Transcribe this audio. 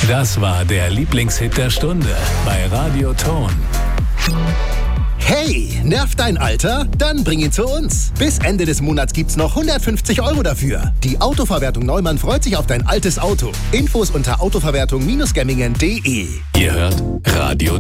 Das war der Lieblingshit der Stunde bei Radio Ton. Hey, nervt dein Alter? Dann bring ihn zu uns. Bis Ende des Monats gibt's noch 150 € dafür. Die Autoverwertung Neumann freut sich auf dein altes Auto. Infos unter autoverwertung-gemmingen.de. Ihr hört Radio